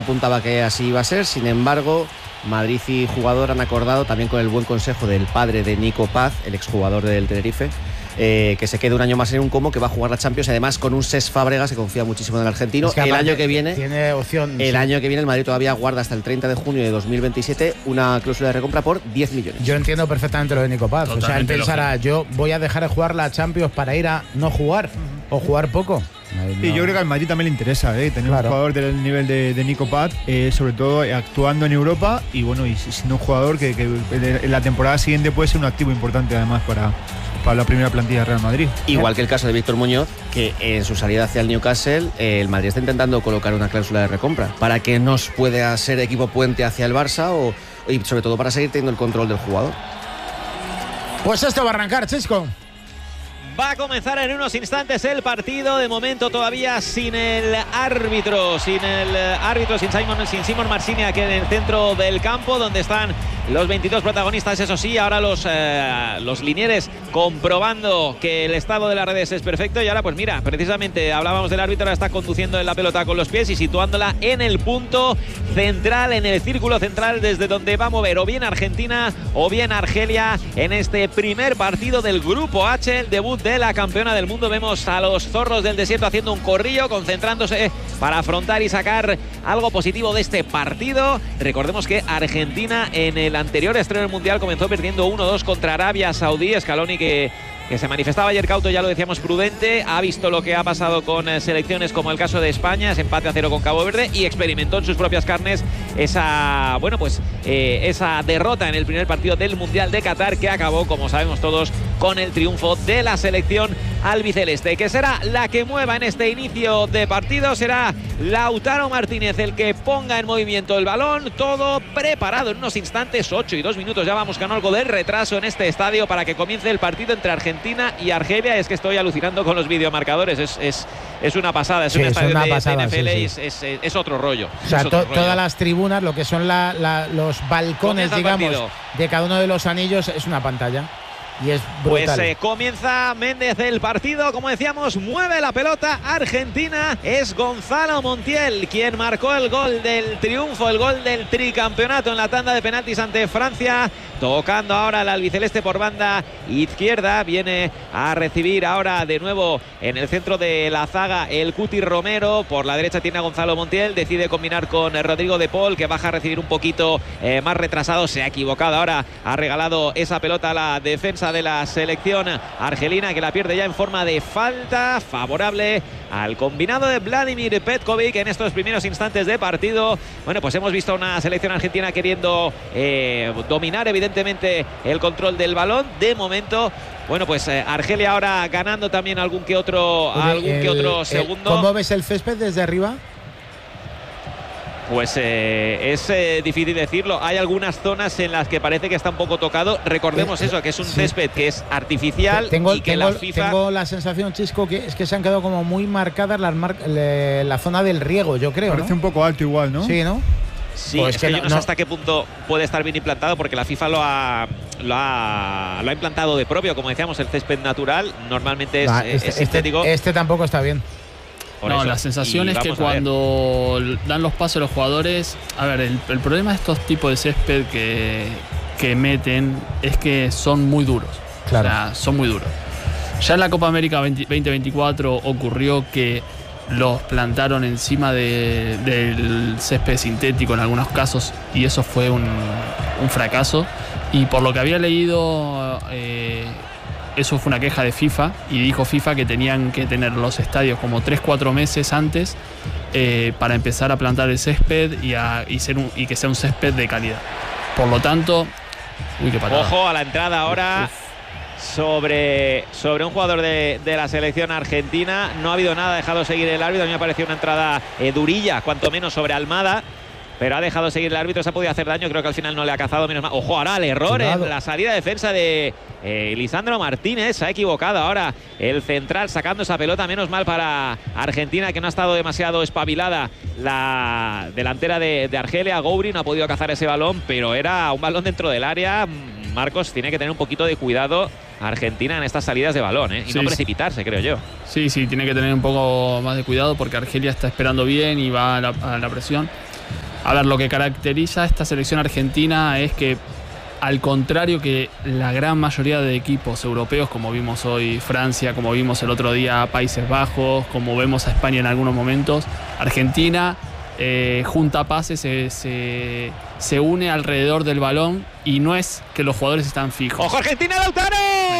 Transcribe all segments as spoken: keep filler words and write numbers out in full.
Apuntaba que así iba a ser. Sin embargo, Madrid y jugador han acordado, también con el buen consejo del padre de Nico Paz, el exjugador del Tenerife, eh, que se quede un año más en un Como, que va a jugar la Champions, además con un Cesc Fábregas, que confía muchísimo en el argentino. Es que el año que viene tiene opción. El sí. año que viene el Madrid todavía guarda hasta el treinta de junio de dos mil veintisiete una cláusula de recompra por diez millones. Yo entiendo perfectamente lo de Nico Paz. Totalmente. O sea, él pensará, yo voy a dejar de jugar la Champions para ir a no jugar uh-huh. o jugar poco. No. Y yo creo que al Madrid también le interesa ¿eh? tener claro. un jugador del nivel de, de Nico Paz, eh, sobre todo actuando en Europa y bueno, y siendo un jugador que, que en la temporada siguiente puede ser un activo importante además para, para la primera plantilla de Real Madrid. Igual que el caso de Víctor Muñoz, que en su salida hacia el Newcastle, eh, el Madrid está intentando colocar una cláusula de recompra para que nos pueda ser equipo puente hacia el Barça o, y sobre todo para seguir teniendo el control del jugador. Pues esto va a arrancar, Chisco. Va a comenzar en unos instantes el partido, de momento todavía sin el árbitro, sin el árbitro, sin Simon, sin Simon Marcini aquí en el centro del campo, donde están los veintidós protagonistas, eso sí, ahora los, eh, los linieres comprobando que el estado de las redes es perfecto. Y ahora pues mira, precisamente hablábamos del árbitro, ahora está conduciendo en la pelota con los pies y situándola en el punto central, en el círculo central, desde donde va a mover o bien Argentina o bien Argelia en este primer partido del Grupo H, el debut de la campeona del mundo. Vemos a los zorros del desierto haciendo un corrillo, concentrándose para afrontar y sacar algo positivo de este partido. Recordemos que Argentina en el anterior estreno del Mundial comenzó perdiendo uno dos contra Arabia Saudí. Scaloni, que, que se manifestaba ayer cauto, ya lo decíamos, prudente, ha visto lo que ha pasado con selecciones como el caso de España, ese empate a cero con Cabo Verde, y experimentó en sus propias carnes esa, bueno, pues, eh, esa derrota en el primer partido del Mundial de Qatar, que acabó, como sabemos todos, con el triunfo de la selección albiceleste, que será la que mueva en este inicio de partido. Será Lautaro Martínez el que ponga en movimiento el balón, todo preparado en unos instantes. Ocho y dos minutos, ya vamos con algo de retraso en este estadio para que comience el partido entre Argentina y Argelia. Es que estoy alucinando con los videomarcadores, es, es, es una pasada, es sí, un es estadio una de, pasada, de N F L, sí, sí. Es, es, es otro rollo. O sea, otro to, rollo. Todas las tribunas, lo que son la, la, los balcones, digamos, de cada uno de los anillos, es una pantalla. Y es brutal. Pues eh, comienza Méndez el partido, como decíamos, mueve la pelota Argentina, es Gonzalo Montiel quien marcó el gol del triunfo, el gol del tricampeonato en la tanda de penaltis ante Francia, tocando ahora el albiceleste por banda izquierda, viene a recibir ahora de nuevo en el centro de la zaga el Cuti Romero, por la derecha tiene a Gonzalo Montiel, decide combinar con Rodrigo de Paul, que baja a recibir un poquito eh, más retrasado, se ha equivocado ahora, ha regalado esa pelota a la defensa de la selección argelina, que la pierde ya en forma de falta, favorable al combinado de Vladimir Petkovic en estos primeros instantes de partido. Bueno, pues hemos visto una selección argentina queriendo eh, dominar evidentemente el control del balón. De momento, bueno, pues eh, Argelia ahora ganando también algún que otro, el, algún que otro el, segundo. ¿Cómo ves el césped desde arriba? Pues eh, es eh, difícil decirlo. Hay algunas zonas en las que parece que está un poco tocado. Recordemos eso, que es un sí. césped que es artificial tengo, y que tengo, la FIFA... Tengo la sensación, Chisco, que es que se han quedado como muy marcadas las mar... le, la zona del riego, yo creo, Parece ¿no? un poco alto igual, ¿no? Sí, ¿no? Sí, pues es que, que no, yo no sé no. hasta qué punto puede estar bien implantado, porque la FIFA lo ha, lo ha, lo ha implantado de propio. Como decíamos, el césped natural normalmente es, Va, este, es sintético. Este, este tampoco está bien. Por no, eso. La sensación y es que cuando dan los pasos a los jugadores, a ver, el, el problema de estos tipos de césped que, que meten es que son muy duros. Claro. O sea, son muy duros. Ya en la Copa América veinte veinticuatro ocurrió que los plantaron encima de, del césped sintético en algunos casos, y eso fue un, un fracaso. Y por lo que había leído, eh, eso fue una queja de FIFA, y dijo FIFA que tenían que tener los estadios como tres cuatro meses antes eh, para empezar a plantar el césped y, a, y, ser un, y que sea un césped de calidad. Por lo tanto, uy, qué patada. Ojo a la entrada ahora sobre, sobre un jugador de, de la selección argentina. No ha habido nada, ha dejado seguir el árbitro. A mí me ha parecido una entrada eh, durilla, cuanto menos sobre Almada, pero ha dejado seguir el árbitro. Se ha podido hacer daño, creo que al final no le ha cazado, menos mal. Ojo ahora el error Cuidado. en la salida de defensa de eh, Lisandro Martínez. Se ha equivocado ahora el central sacando esa pelota, menos mal para Argentina, que no ha estado demasiado espabilada la delantera de, de Argelia. Gouiri no ha podido cazar ese balón, pero era un balón dentro del área. Marcos, tiene que tener un poquito de cuidado Argentina en estas salidas de balón, ¿eh? Y sí, no precipitarse, sí. creo yo. Sí, sí, tiene que tener un poco más de cuidado, porque Argelia está esperando bien y va a la, a la presión. A ver, lo que caracteriza a esta selección argentina es que, al contrario que la gran mayoría de equipos europeos, como vimos hoy Francia, como vimos el otro día Países Bajos, como vemos a España en algunos momentos, Argentina eh, junta pases, se, se, se une alrededor del balón y no es que los jugadores están fijos. ¡Ojo Argentina, Lautaro!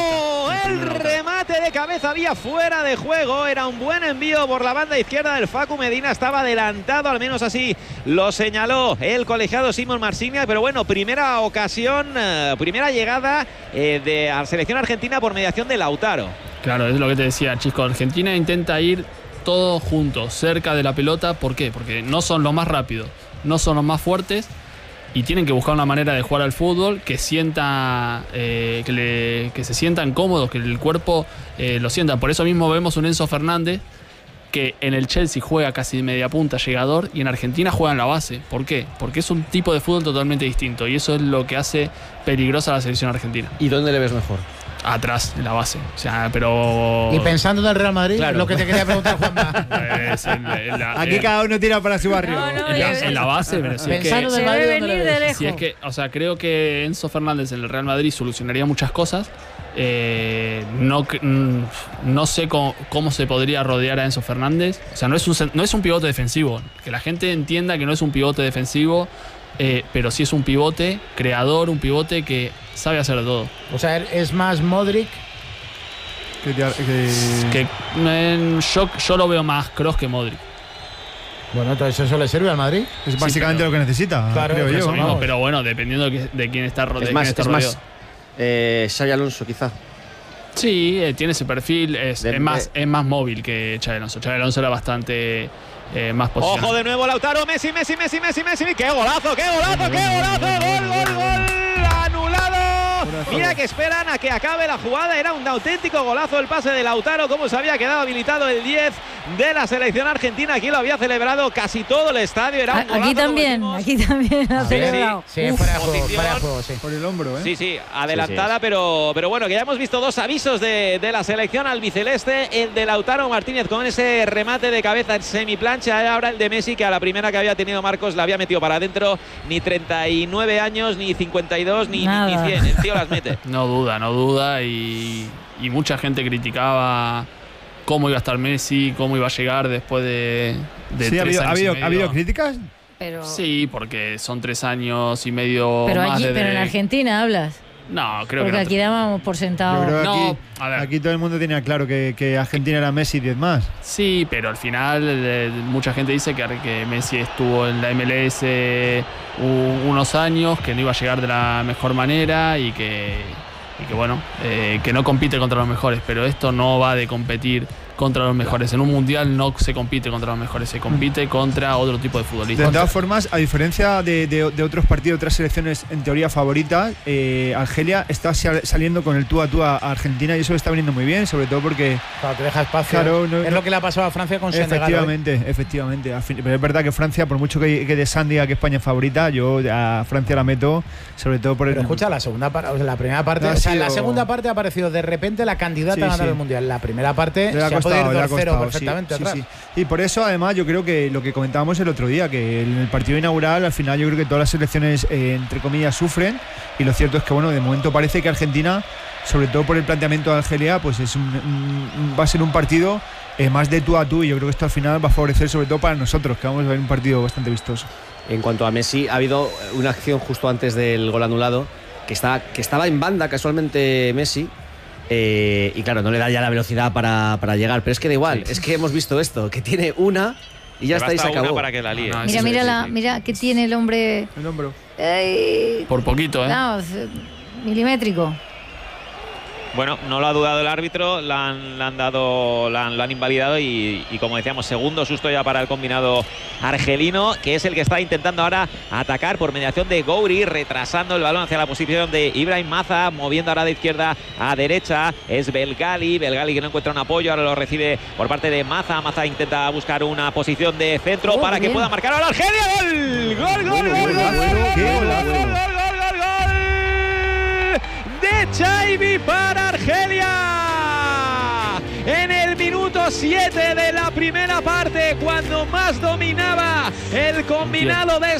El remate de cabeza había fuera de juego, era un buen envío por la banda izquierda del Facu Medina, estaba adelantado, al menos así lo señaló el colegiado Simon Marsiglia, pero bueno, primera ocasión, eh, primera llegada eh, de la selección argentina por mediación de Lautaro. Claro, es lo que te decía, Chisco. Argentina intenta ir todos juntos, cerca de la pelota. ¿Por qué? Porque no son los más rápidos, no son los más fuertes y tienen que buscar una manera de jugar al fútbol que sienta, eh, que, le, que se sientan cómodos, que el cuerpo eh, lo sienta. Por eso mismo vemos un Enzo Fernández que en el Chelsea juega casi de media punta, llegador, y en Argentina juega en la base. ¿Por qué? Porque es un tipo de fútbol totalmente distinto y eso es lo que hace peligrosa a la selección argentina. ¿Y dónde le ves mejor? Atrás, en la base. O sea, pero... Y pensando en el Real Madrid, claro, es lo que te quería preguntar, Juanma. Es el, el, la, Aquí eh, cada uno tira para su barrio. No, no, en, la, eh, en la base, pero si es Pensando que, en el se Madrid, debe ¿dónde venir le de ves? lejos. si es que, o sea, creo que Enzo Fernández en el Real Madrid solucionaría muchas cosas. Eh, no, no sé cómo, cómo se podría rodear a Enzo Fernández. O sea, no es un, no es un pivote defensivo. Que la gente entienda que no es un pivote defensivo, eh, pero sí es un pivote creador, un pivote que sabe hacer de todo. O sea, es más Modric. Que, que... Que eh, yo, yo lo veo más Kroos que Modric. Bueno, entonces eso le sirve al Madrid. Es básicamente sí, pero, lo que necesita, claro, creo yo. Eso mismo, vamos. pero bueno, dependiendo de, de quién está rodeado. Es más, está es rodeado. más eh, Xabi Alonso, quizá. Sí, eh, tiene ese perfil, es, De- es, más, de- es más móvil que Xabi Alonso. Xabi Alonso era bastante eh, más posicional. Ojo de nuevo Lautaro, Messi, Messi, Messi, Messi, Messi, qué golazo, qué golazo, qué golazo, gol, gol, gol, anulado. Mira que esperan a que acabe la jugada, era un auténtico golazo el pase de Lautaro, como se había quedado habilitado el diez de la selección argentina, aquí lo había celebrado casi todo el estadio, era un golazo, Aquí también, como aquí también ha Sí, celebrado. Sí, Uf, fuera de juego, posición. fuera de juego, sí. Por el hombro, ¿eh? Sí, sí, adelantada, Sí, sí, pero, pero bueno, que ya hemos visto dos avisos de, de la selección albiceleste, el de Lautaro Martínez con ese remate de cabeza en semiplancha, y ahora el de Messi, que a la primera que había tenido Marcos la había metido para adentro, ni treinta y nueve años, ni cincuenta y dos, ni, ni, Nada. ni cien, el tío las mete. No duda, no duda. Y, y mucha gente criticaba cómo iba a estar Messi, cómo iba a llegar después de, de Sí, ha tres habido, ha, años y habido, medio. ¿ha habido críticas? Pero, Sí, porque son tres años y medio pero, más allí, de- pero en de- Argentina hablas. No, creo Porque que no. aquí dábamos por Yo sentado. creo que No, aquí, a ver. aquí todo el mundo tenía claro que, que Argentina era Messi y diez más. Sí, pero al final eh, mucha gente dice que, que Messi estuvo en la M L S u- unos años, que no iba a llegar de la mejor manera y que, y que bueno, eh, que no compite contra los mejores, pero esto no va de competir contra los mejores. En un mundial no se compite contra los mejores, se compite contra otro tipo de De futbolistas. todas formas, a diferencia de, de- de otros partidos, otras selecciones en teoría favoritas, eh, Argelia está sal- saliendo con el tú a tú a Argentina y eso le está viniendo muy bien, sobre todo porque Claro, te deja espacio. Claro, no- es lo que le ha pasado a Francia con Senegal. hoy. efectivamente, efectivamente. Al fin- Pero es verdad que Francia, por mucho que, que De San diga que España es favorita, yo a Francia la meto, sobre todo por el. Pero escucha, la segunda parte, o sea, la primera parte, Ha o sea, sido- la segunda parte ha aparecido de repente la candidata Sí, a ganar sí. el mundial. La primera parte Le ha se ha costado, podido ir le ha dos cero costado, sí, perfectamente sí, atrás. sí. Y por eso, además, yo creo que lo que comentábamos el otro día, que en el partido inaugural, al final, yo creo que todas las selecciones, eh, entre comillas, sufren. Y lo cierto es que, bueno, de momento parece que Argentina, sobre todo por el planteamiento de Argelia, pues es un, un- va a ser un partido eh, más de tú a tú. Y yo creo que esto al final va a favorecer, sobre todo para nosotros, que vamos a ver un partido bastante vistoso. En cuanto a Messi, ha habido una acción justo antes del gol anulado que, está, que estaba en banda casualmente Messi. eh, y claro, no le da ya la velocidad para, para llegar. Pero es que da igual, es que hemos visto esto, que tiene una y ya Le está y se basta una acabó. para que la líe. No, no, Mira, sí, mira, sí, la, sí. mira que tiene el hombre. El hombro. Ay, Por poquito, ¿eh? no, es- milimétrico. Bueno, no lo ha dudado el árbitro, la han, la han dado, la han, lo han invalidado y, y como decíamos, segundo susto ya para el combinado argelino, que es el que está intentando ahora atacar por mediación de Gouri, retrasando el balón hacia la posición de Ibrahim Maza, moviendo ahora de izquierda a derecha, es Belgali, Belgali que no encuentra un apoyo, ahora lo recibe por parte de Maza, Maza intenta buscar una posición de centro Oh, para que bien. pueda marcar ahora Argelia, gol, gol, gol, gol, gol, gol, gol, qué gol, golazo. gol, gol, gol, gol, gol de Xavi para Argelia en el minuto siete de la primera parte, cuando más dominaba el combinado de